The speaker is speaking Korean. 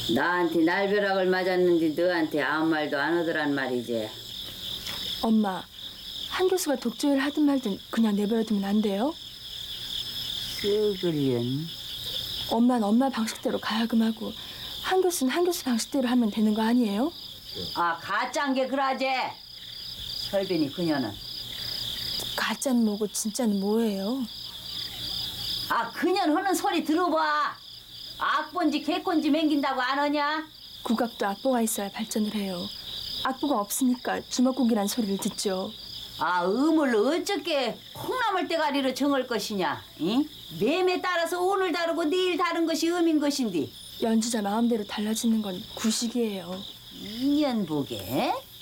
나한테 날벼락을 맞았는데 너한테 아무 말도 안 하더란 말이지. 엄마, 한 교수가 독조일 하든 말든 그냥 내버려두면 안 돼요? 썩을년. 엄마는 엄마 방식대로 가야금 하고 한 교수는 한 교수 방식대로 하면 되는 거 아니에요? 아, 가짜인 게 그러지. 설빈이 그녀는. 가짜는 뭐고 진짜는 뭐예요? 아, 그년 하는 소리 들어봐. 악본지 개꼰지 맹긴다고 안 하냐? 국악도 악보가 있어야 발전을 해요. 악보가 없으니까 주먹국이란 소리를 듣죠. 아, 음을 어떻게 콩나물 대가리로 정할 것이냐? 응? 매매 따라서 오늘 다르고 내일 다른 것이 음인 것인데. 연주자 마음대로 달라지는 건 구식이에요. 인연 보게?